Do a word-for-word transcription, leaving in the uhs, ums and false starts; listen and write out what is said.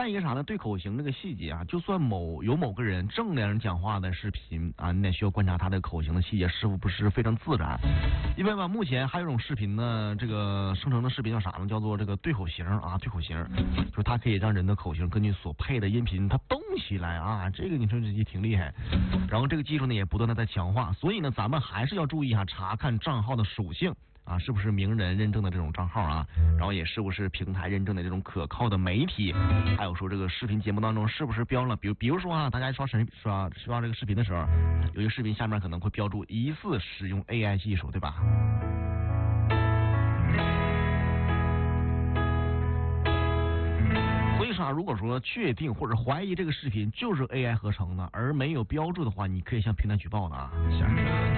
一个啥呢？对口型这个细节啊，就算某有某个人正脸人讲话的视频啊，你也需要观察他的口型的细节是不是非常自然。因为吧，目前还有一种视频呢，这个生成的视频叫啥呢？叫做这个对口型啊，对口型，就是它可以让人的口型根据所配的音频它动起来啊，这个你说这也挺厉害。然后这个技术呢也不断的在强化，所以呢，咱们还是要注意啊，查看账号的属性。啊，是不是名人认证的这种账号啊？然后也是不是平台认证的这种可靠的媒体？还有说这个视频节目当中是不是标了？比如比如说啊，大家刷视刷刷这个视频的时候，有些视频下面可能会标注疑似使用 A I 技术，对吧？所以说啊，如果说确定或者怀疑这个视频就是 A I 合成的，而没有标注的话，你可以向平台举报的啊。